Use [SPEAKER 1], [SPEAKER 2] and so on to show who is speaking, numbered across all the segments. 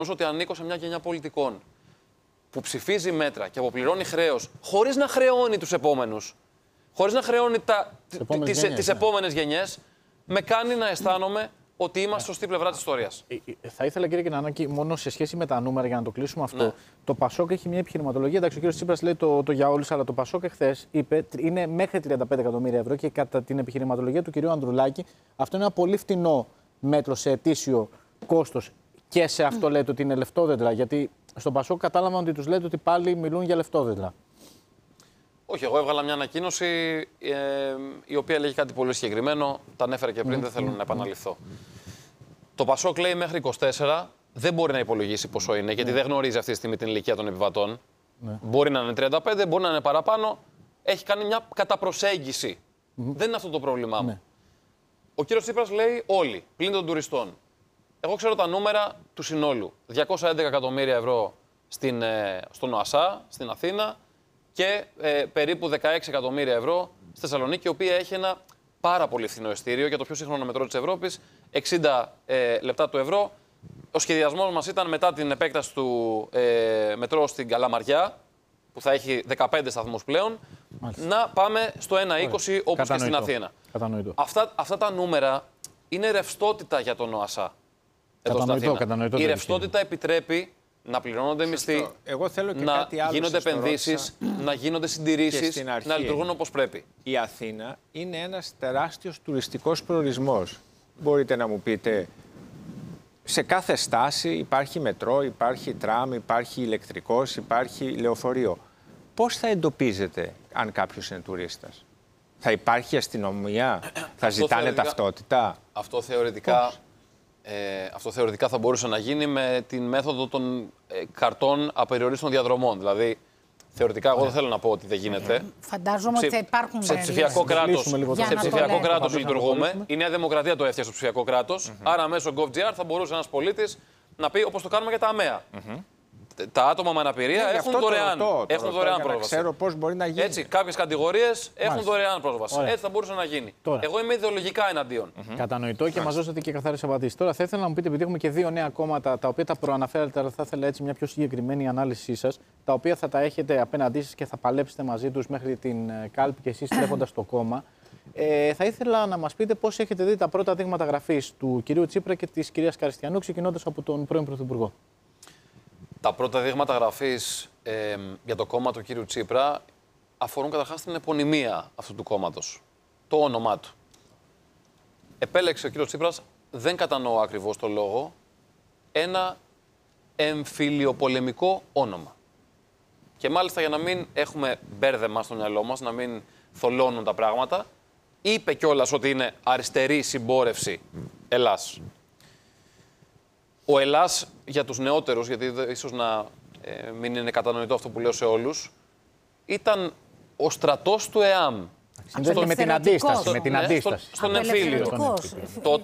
[SPEAKER 1] ότι ανήκω σε μια γενιά πολιτικών που ψηφίζει μέτρα και αποπληρώνει χρέος χωρίς να χρεώνει τους επόμενους, χωρίς να χρεώνει τις επόμενες γενιές, με κάνει να αισθάνομαι ότι είμαστε σωστή πλευρά της ιστορίας.
[SPEAKER 2] Θα ήθελα, κύριε Κινανάκη, μόνο σε σχέση με τα νούμερα, για να το κλείσουμε αυτό. Ναι. Το Πασόκ έχει μια επιχειρηματολογία. Εντάξει, ο κύριος Τσίπρας λέει το για όλους, αλλά το Πασόκ εχθές είπε είναι μέχρι 35 εκατομμύρια ευρώ και κατά την επιχειρηματολογία του κυρίου Ανδρουλάκη, αυτό είναι ένα πολύ φτηνό μέτρο σε ετήσιο κόστος. Και σε αυτό λέτε ότι είναι λεφτόδεντρα. Γιατί στον Πασόκ κατάλαβα ότι τους λέτε ότι πάλι μιλούν για λεφτόδεντρα.
[SPEAKER 1] Όχι, εγώ έβγαλα μια ανακοίνωση η οποία λέγει κάτι πολύ συγκεκριμένο. Τα ανέφερα και πριν, δεν θέλω να επαναληφθώ. Το Πασόκ λέει μέχρι 24, δεν μπορεί να υπολογίσει πόσο είναι, γιατί δεν γνωρίζει αυτή τη στιγμή την ηλικία των επιβατών. Μπορεί να είναι 35, μπορεί να είναι παραπάνω. Έχει κάνει μια καταπροσέγγιση. Δεν είναι αυτό το πρόβλημά μου. Ο κύριος Τσίπρας λέει όλοι, πλην των τουριστών. Εγώ ξέρω τα νούμερα του συνόλου. 211 εκατομμύρια ευρώ στον ΟΑΣΑ, στην Αθήνα, και περίπου 16 εκατομμύρια ευρώ στη Θεσσαλονίκη, η οποία έχει ένα πάρα πολύ φθηνό ειστήριο για το πιο σύγχρονο μετρό της Ευρώπης, 60 λεπτά του ευρώ. Ο σχεδιασμός μας ήταν μετά την επέκταση του μετρό στην Καλαμαριά, που θα έχει 15 σταθμούς πλέον, να πάμε στο 1,20 όπως και στην Αθήνα. Αυτά τα νούμερα είναι ρευστότητα για τον ΟΑΣΑ.
[SPEAKER 2] Κατανοητό.
[SPEAKER 1] Η ρευστότητα επιτρέπει να πληρώνονται μισθοί, να γίνονται επενδύσεις, να γίνονται συντηρήσεις, να λειτουργούν όπως πρέπει.
[SPEAKER 3] Η Αθήνα είναι ένας τεράστιος τουριστικός προορισμός. Μπορείτε να μου πείτε, σε κάθε στάση υπάρχει μετρό, υπάρχει τραμ, υπάρχει ηλεκτρικός, υπάρχει λεωφορείο. Πώς θα εντοπίζετε αν κάποιος είναι τουρίστας? Θα υπάρχει αστυνομία, θα ζητάνε ταυτότητα?
[SPEAKER 1] Αυτό θεωρητικά θα μπορούσε να γίνει με την μέθοδο των καρτών απεριορίστων διαδρομών. Δηλαδή, θεωρητικά, εγώ δεν θέλω να πω ότι δεν γίνεται.
[SPEAKER 4] Φαντάζομαι ότι θα υπάρχουν.
[SPEAKER 1] Σε ψηφιακό κράτος λειτουργούμε. Η Νέα Δημοκρατία το έφτιαξε στο ψηφιακό κράτος. Άρα, μέσω GovGR θα μπορούσε ένας πολίτης να πει, όπως το κάνουμε για τα ΑΜΕΑ. Τα άτομα με αναπηρία έχουν δωρεάν πρόσβαση.
[SPEAKER 3] Ξέρω πώς μπορεί να γίνει.
[SPEAKER 1] Έτσι, κάποιες κατηγορίες έχουν δωρεάν πρόσβαση. Έτσι θα μπορούσε να γίνει. Εγώ είμαι ιδεολογικά εναντίον.
[SPEAKER 2] Κατανοητό και μας δώσατε και καθαρές απαντήσεις. Τώρα θα ήθελα να μου πείτε, επειδή έχουμε και δύο νέα κόμματα, τα οποία τα προαναφέρατε, αλλά θα ήθελα έτσι μια πιο συγκεκριμένη ανάλυση σας, τα οποία θα τα έχετε απέναντί σας και θα παλέψετε μαζί τους μέχρι την κάλπη και εσείς τρέχοντας το κόμμα. Θα ήθελα να μας πείτε πώς έχετε δει τα πρώτα δείγματα γραφής του κυρίου Τσίπρα και της κυρίας Καριστιανού, ξεκινώντας από τον πρώην Πρωθυπουργό.
[SPEAKER 1] Τα πρώτα δείγματα γραφής για το κόμμα του κύριου Τσίπρα αφορούν καταρχάς την επωνυμία αυτού του κόμματος, το όνομά του. Επέλεξε ο κύριος Τσίπρας, δεν κατανοώ ακριβώς το λόγο, ένα εμφυλιοπολεμικό όνομα. Και μάλιστα για να μην έχουμε μπέρδεμα στο μυαλό μας, να μην θολώνουν τα πράγματα, είπε κιόλας ότι είναι αριστερή συμπόρευση Ελλάς. Ο Ελλάς, για τους νεότερους, γιατί ίσως να μην είναι κατανοητό αυτό που λέω σε όλους, ήταν ο στρατός του ΕΑΜ.
[SPEAKER 2] Με την αντίσταση.
[SPEAKER 1] Στον εμφύλιο. Τότε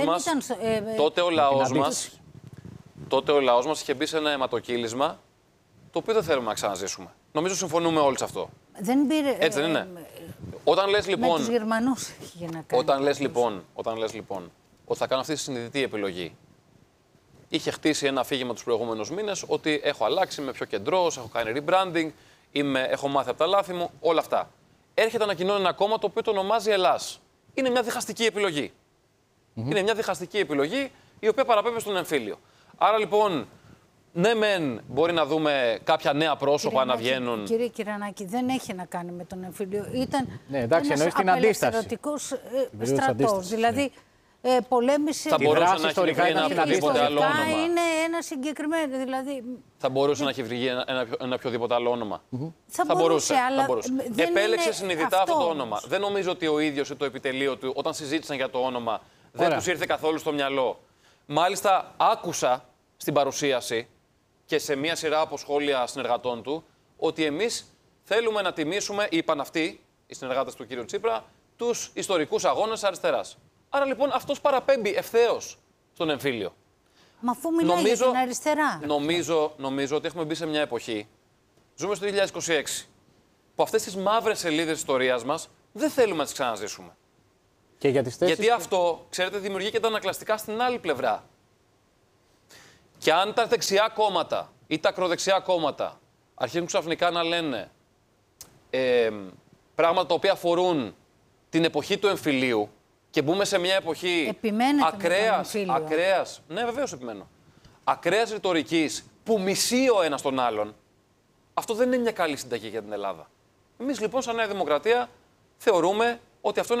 [SPEAKER 1] ο λαός μας είχε μπει σε ένα αιματοκύλισμα, το οποίο δεν θέλουμε να ξαναζήσουμε. Νομίζω συμφωνούμε όλοι σε αυτό.
[SPEAKER 4] Δεν πήρε.
[SPEAKER 1] Έτσι δεν είναι? Όταν λες λοιπόν.
[SPEAKER 4] Με τους Γερμανούς για να κάνει.
[SPEAKER 1] Όταν λες λοιπόν ότι θα κάνω αυτή τη συνειδητή επιλογή. Είχε χτίσει ένα αφήγημα τους προηγούμενους μήνες ότι έχω αλλάξει, είμαι πιο κεντρός, έχω κάνει rebranding, έχω μάθει από τα λάθη μου, όλα αυτά. Έρχεται να ανακοινώνει ένα κόμμα το οποίο το ονομάζει Ελλάς. Είναι μια διχαστική επιλογή. Είναι μια διχαστική επιλογή η οποία παραπέμπει στον εμφύλιο. Άρα λοιπόν, ναι, μεν μπορεί να δούμε κάποια νέα πρόσωπα να βγαίνουν.
[SPEAKER 4] Κύριε Κυρανάκη, δεν έχει να κάνει με τον εμφύλιο. Ήταν
[SPEAKER 2] ένας
[SPEAKER 4] απελευθερωτικός στρατός. Δηλαδή, πολέμησε.
[SPEAKER 1] Θα μπορούσε να έχει βρει ένα οποιοδήποτε άλλο όνομα.
[SPEAKER 4] Είναι ένα συγκεκριμένο. Δηλαδή...
[SPEAKER 1] Θα μπορούσε να έχει βρει ένα οποιοδήποτε άλλο όνομα.
[SPEAKER 4] Θα μπορούσε, αλλά.
[SPEAKER 1] Επέλεξε συνειδητά αυτό το όνομα. Δεν νομίζω ότι ο ίδιος ή το επιτελείο του, όταν συζήτησαν για το όνομα, δεν τους ήρθε καθόλου στο μυαλό. Μάλιστα, άκουσα στην παρουσίαση και σε μία σειρά από σχόλια συνεργατών του ότι εμείς θέλουμε να τιμήσουμε, είπαν αυτοί, οι συνεργάτες του κ. Τσίπρα, τους ιστορικούς αγώνες αριστεράς. Άρα λοιπόν αυτός παραπέμπει ευθέως στον εμφύλιο.
[SPEAKER 4] Μα αφού μιλάει για την αριστερά.
[SPEAKER 1] Νομίζω ότι έχουμε μπει σε μια εποχή, ζούμε στο 2026, που αυτές τις μαύρες σελίδες της ιστορίας μας δεν θέλουμε να τις ξαναζήσουμε.
[SPEAKER 2] Και για τις θέσεις...
[SPEAKER 1] Γιατί αυτό, ξέρετε, δημιουργεί και τα ανακλαστικά στην άλλη πλευρά. Και αν τα δεξιά κόμματα ή τα ακροδεξιά κόμματα αρχίζουν ξαφνικά να λένε πράγματα τα οποία αφορούν την εποχή του εμφυλίου και μπούμε σε μια εποχή ακραίας, ναι βεβαίως επιμένω, ακραίας ρητορικής που μισεί ο ένας τον άλλον, αυτό δεν είναι μια καλή συνταγή για την Ελλάδα. Εμείς λοιπόν σαν Νέα Δημοκρατία θεωρούμε ότι αυτό είναι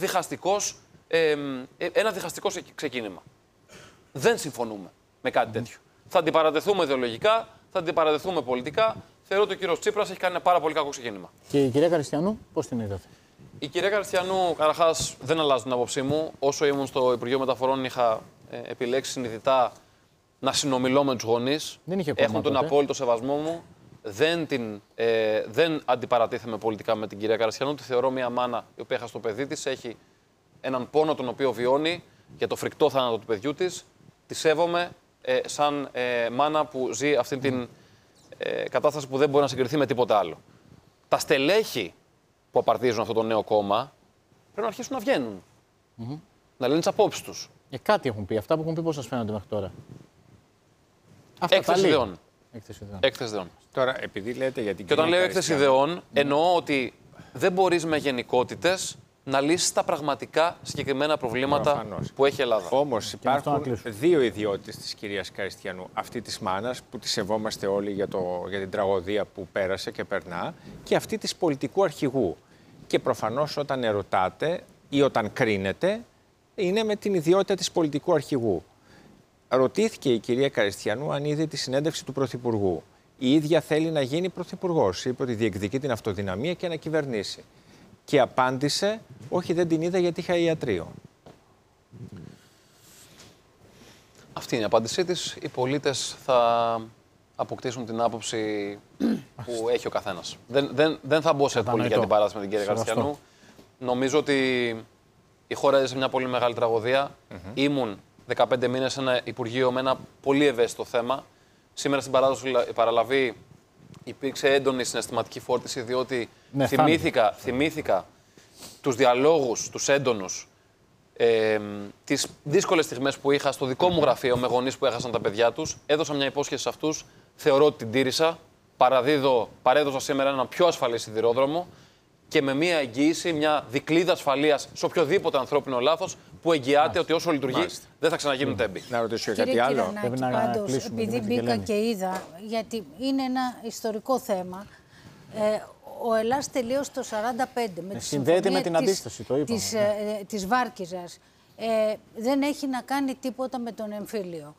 [SPEAKER 1] ένα διχαστικό ξεκίνημα. Δεν συμφωνούμε με κάτι τέτοιο. Θα αντιπαρατεθούμε ιδεολογικά, θα αντιπαρατεθούμε πολιτικά. Θεωρώ ότι ο κύριος Τσίπρας έχει κάνει ένα πάρα πολύ κακό ξεκίνημα.
[SPEAKER 2] Και η κυρία Καριστιανού, πώς την είδατε?
[SPEAKER 1] Η κυρία Καριστιανού, καταρχάς, δεν αλλάζει την άποψή μου. Όσο ήμουν στο Υπουργείο Μεταφορών, είχα επιλέξει συνειδητά να συνομιλώ με τους γονείς. Έχουν τον απόλυτο σεβασμό μου. Δεν αντιπαρατίθεμαι πολιτικά με την κυρία Καριστιανού. Τη θεωρώ μια μάνα η οποία έχασε το παιδί της, έχει έναν πόνο τον οποίο βιώνει για το φρικτό θάνατο του παιδιού της. Τη σέβομαι σαν μάνα που ζει αυτή την κατάσταση που δεν μπορεί να συγκριθεί με τίποτα άλλο. Τα στελέχη που απαρτίζουν αυτό το νέο κόμμα πρέπει να αρχίσουν να βγαίνουν. Να λένε τις απόψεις τους.
[SPEAKER 2] Κάτι έχουν πει. Αυτά που έχουν πει πώς σας φαίνονται μέχρι τώρα?
[SPEAKER 1] Έκθεση ιδεών. Έκθεση ιδεών.
[SPEAKER 3] Τώρα, επειδή λέτε για την
[SPEAKER 1] και όταν λέω έκθεση ιδεών, εννοώ ότι δεν μπορείς με γενικότητες να λύσεις τα πραγματικά συγκεκριμένα προβλήματα που έχει η Ελλάδα.
[SPEAKER 3] Όμως υπάρχουν δύο ιδιότητες της κυρίας Καριστιανού. Αυτή της μάνας που τη σεβόμαστε όλοι για την τραγωδία που πέρασε και περνά, και αυτή της πολιτικού αρχηγού. Και προφανώς όταν ερωτάτε ή όταν κρίνετε, είναι με την ιδιότητα της πολιτικού αρχηγού. Ρωτήθηκε η κυρία Καριστιανού αν είδε τη συνέντευξη του Πρωθυπουργού. Η ίδια θέλει να γίνει Πρωθυπουργός. Είπε ότι διεκδικεί την αυτοδυναμία και να κυβερνήσει. Και απάντησε, όχι, δεν την είδα γιατί είχα ιατρείο.
[SPEAKER 1] Αυτή είναι η απάντησή της. Οι πολίτες θα αποκτήσουν την άποψη που έχει ο καθένας. Δεν θα μπω σε πολιτική αντιπαράθεση με την κυρία Καριστιανού. Νομίζω ότι η χώρα έζησε μια πολύ μεγάλη τραγωδία. Ήμουν 15 μήνες σε ένα Υπουργείο με ένα πολύ ευαίσθητο θέμα. Σήμερα στην παραλαβή υπήρξε έντονη συναισθηματική φόρτιση, διότι θυμήθηκα τους διαλόγους, τους έντονους, τις δύσκολες στιγμές που είχα στο δικό μου γραφείο με γονείς που έχασαν τα παιδιά τους. Έδωσα μια υπόσχεση σε αυτούς, θεωρώ ότι την τήρησα. Παρέδωσα σήμερα έναν πιο ασφαλή σιδηρόδρομο και με μια εγγύηση, μια δικλείδα ασφαλείας σε οποιοδήποτε ανθρώπινο λάθος που εγγυάται ότι όσο λειτουργεί δεν θα ξαναγίνουν τέμπη.
[SPEAKER 3] Να ρωτήσω κάτι άλλο.
[SPEAKER 4] Πάντως, επειδή μπήκα και είδα, γιατί είναι ένα ιστορικό θέμα, ο Ελλάς τελείωσε το 1945 με τη
[SPEAKER 2] συνδέεται με την αντίσταση, το είπαμε.
[SPEAKER 4] Της Βάρκιζας. Δεν έχει να κάνει τίποτα με τον εμφύλιο.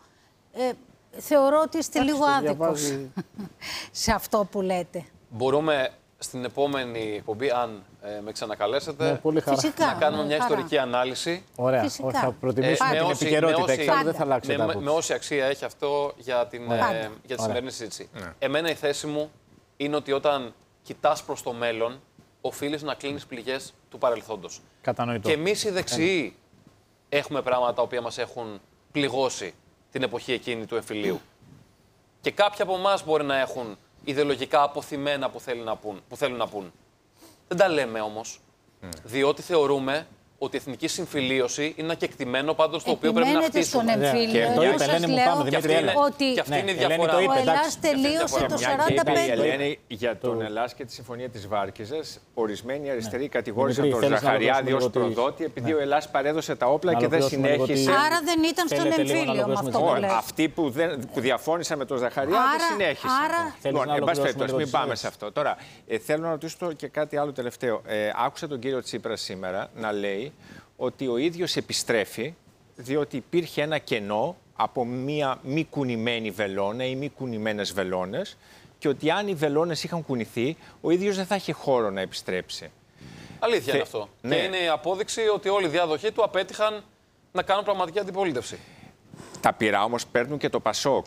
[SPEAKER 4] Θεωρώ ότι είστε λίγο άδικος σε αυτό που λέτε.
[SPEAKER 1] Μπορούμε στην επόμενη εκπομπή, αν με ξανακαλέσετε,
[SPEAKER 4] φυσικά,
[SPEAKER 1] να κάνουμε μια ιστορική ανάλυση.
[SPEAKER 2] Ωραία. Θα προτιμήσουμε την επικαιρότητα. Εξάλλου δεν θα αλλάξει
[SPEAKER 1] με όση αξία έχει αυτό για τη σημερινή συζήτηση. Εμένα η θέση μου είναι ότι όταν κοιτάς προς το μέλλον, οφείλεις να κλείνεις πληγές του παρελθόντος.
[SPEAKER 2] Κατανοητό.
[SPEAKER 1] Και εμείς οι δεξιοί έχουμε πράγματα τα οποία μας έχουν πληγώσει την εποχή εκείνη του εμφυλίου. Και κάποιοι από εμάς μπορεί να έχουν ιδεολογικά αποθυμένα που θέλουν να πούν. Δεν τα λέμε όμως, διότι θεωρούμε ότι η εθνική συμφιλίωση είναι ένα κεκτημένο πάντως στο οποίο πρέπει να χτίσουμε.
[SPEAKER 4] Στον εμφύλιο.
[SPEAKER 2] Το είπε, Ελένη μου, πάμε, Δημήτρη,
[SPEAKER 1] και αυτή είναι η διαφορά.
[SPEAKER 4] Ο Ελλάς τελείωσε το 1945.
[SPEAKER 3] Η Ελένη για τον Ελλάς και τη συμφωνία της Βάρκιζας, ορισμένοι αριστεροί κατηγόρησαν τον Ζαχαριάδη ως προδότη, επειδή ο Ελλάς παρέδωσε τα όπλα και δεν συνέχισε.
[SPEAKER 4] Άρα δεν ήταν στον εμφύλιο με αυτό που λέει.
[SPEAKER 3] Αυτοί που διαφώνησαν με τον Ζαχαριάδη συνέχισαν. Εν πάση περιπτώσει, μην πάμε σε αυτό. Τώρα, θέλω να ρωτήσω και κάτι άλλο τελευταίο. Άκουσα τον κύριο Τσίπρα σήμερα να λέει ότι ο ίδιος επιστρέφει διότι υπήρχε ένα κενό από μία μη κουνημένη βελόνα ή μη κουνημένες βελόνες και ότι αν οι βελόνες είχαν κουνηθεί, ο ίδιος δεν θα είχε χώρο να επιστρέψει.
[SPEAKER 1] Αλήθεια είναι αυτό. Ναι. Και είναι η απόδειξη ότι όλοι οι διάδοχοι του απέτυχαν να κάνουν πραγματική αντιπολίτευση.
[SPEAKER 3] Τα πειρά όμως παίρνουν και το Πασόκ.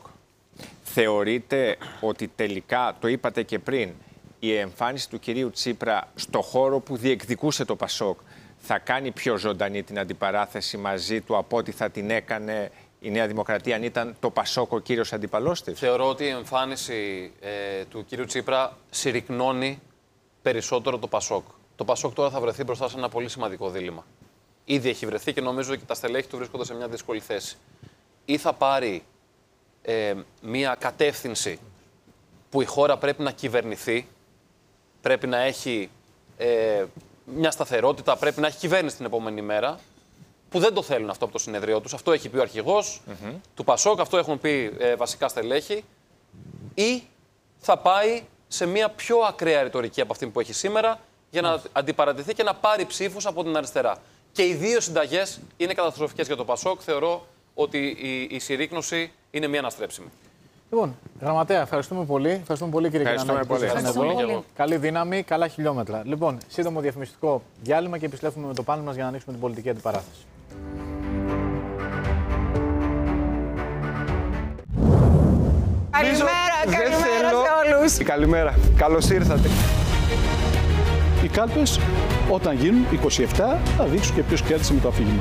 [SPEAKER 3] Θεωρείτε ότι τελικά, το είπατε και πριν, η εμφάνιση του κυρίου Τσίπρα στο χώρο που διεκδικούσε το Πασόκ θα κάνει πιο ζωντανή την αντιπαράθεση μαζί του από ό,τι θα την έκανε η Νέα Δημοκρατία αν ήταν το Πασόκ ο κύριος αντιπαλός της?
[SPEAKER 1] Θεωρώ ότι η εμφάνιση του κύριου Τσίπρα συρρυκνώνει περισσότερο το Πασόκ. Το Πασόκ τώρα θα βρεθεί μπροστά σε ένα πολύ σημαντικό δίλημμα. Ήδη έχει βρεθεί και νομίζω ότι τα στελέχη του βρίσκονται σε μια δύσκολη θέση. Ή θα πάρει μια κατεύθυνση που η χώρα πρέπει να κυβερνηθεί, πρέπει να έχει μια σταθερότητα, πρέπει να έχει κυβέρνηση την επόμενη μέρα, που δεν το θέλουν αυτό από το συνεδρίο τους. Αυτό έχει πει ο αρχηγός του Πασόκ, αυτό έχουν πει βασικά στελέχη. Ή θα πάει σε μια πιο ακραία ρητορική από αυτή που έχει σήμερα για να αντιπαρατηθεί και να πάρει ψήφους από την αριστερά. Και οι δύο συνταγές είναι καταστροφικές για το Πασόκ. Θεωρώ ότι η συρρίκνωση είναι μια αναστρέψιμη.
[SPEAKER 2] Λοιπόν, Γραμματέα, ευχαριστούμε πολύ. Ευχαριστούμε πολύ, κύριε Κυρανάκη, που ήσασταν εδώ. Καλή δύναμη, καλά χιλιόμετρα. Λοιπόν, σύντομο διαφημιστικό διάλειμμα και επιστρέφουμε με το πάνελ μας για να ανοίξουμε την πολιτική αντιπαράθεση.
[SPEAKER 5] Καλημέρα σε όλους.
[SPEAKER 6] Καλημέρα. Καλώς ήρθατε.
[SPEAKER 7] Οι κάλπες, όταν γίνουν 27, θα δείξουν και ποιος κέρδισε με το αφήγημα.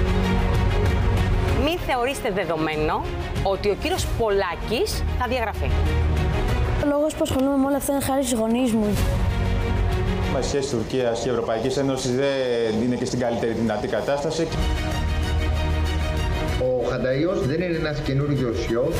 [SPEAKER 5] Μην θεωρήστε δεδομένο ότι ο κύριος Πολάκης θα διαγραφεί.
[SPEAKER 8] Ο λόγος που ασχολούμαι με όλα αυτά είναι χάρη στους γονείς μου.
[SPEAKER 9] Οι σχέσεις Τουρκίας και Ευρωπαϊκής Ένωσης δεν είναι και στην καλύτερη δυνατή κατάσταση.
[SPEAKER 10] Ο Χανταΐος δεν είναι ένας καινούριος ιός.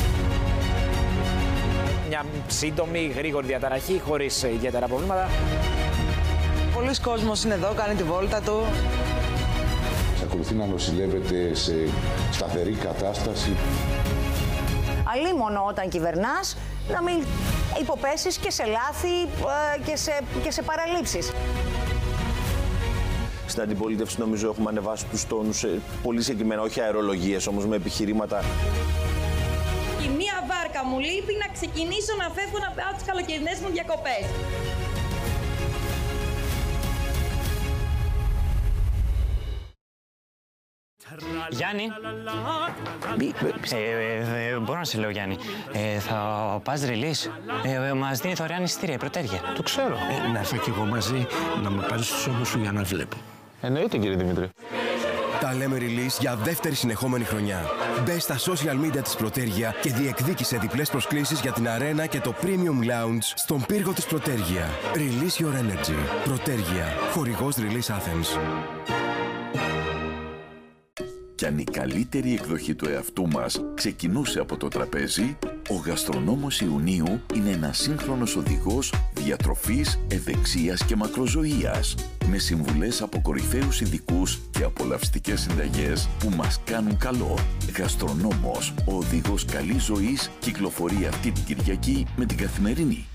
[SPEAKER 11] Μια σύντομη, γρήγορη διαταραχή, χωρίς ιδιαίτερα προβλήματα.
[SPEAKER 12] Πολλοί κόσμος είναι εδώ, κάνει τη βόλτα του.
[SPEAKER 13] Ακολουθεί να νοσηλεύεται σε σταθερή κατάσταση.
[SPEAKER 14] Αλίμονο όταν κυβερνάς, να μην υποπέσεις και σε λάθη και σε παραλήψεις.
[SPEAKER 15] Στην αντιπολίτευση νομίζω έχουμε ανεβάσει τους τόνους πολύ συγκεκριμένα, όχι αερολογίες όμως, με επιχειρήματα.
[SPEAKER 16] Η μία βάρκα μου λείπει να ξεκινήσω να φεύγω να πάω τις καλοκαιρινές μου διακοπές.
[SPEAKER 17] Γιάννη, μπορώ να σε λέω Γιάννη, θα πας release, μας δίνει δωρεάν εισιτήρια, Πρωτέργεια.
[SPEAKER 18] Το ξέρω. Να έρθω κι εγώ μαζί, να με πάρεις στους ώμους σου για να βλέπω.
[SPEAKER 6] Εννοείται, κύριε Δημήτρη.
[SPEAKER 19] Τα λέμε release για δεύτερη συνεχόμενη χρονιά. Μπες στα social media της Πρωτέργεια και διεκδίκησε διπλές προσκλήσεις για την αρένα και το Premium Lounge στον πύργο της Πρωτέργεια. Release your energy. Πρωτέργεια. Χορηγός Release Athens.
[SPEAKER 20] Κι αν η καλύτερη εκδοχή του εαυτού μας ξεκινούσε από το τραπέζι, ο Γαστρονόμος Ιουνίου είναι ένας σύγχρονος οδηγός διατροφής, ευεξίας και μακροζωίας, με συμβουλές από κορυφαίους ειδικούς και απολαυστικές συνταγές που μας κάνουν καλό. Γαστρονόμος, ο οδηγός καλής ζωής, κυκλοφορεί αυτή την Κυριακή με την Καθημερινή.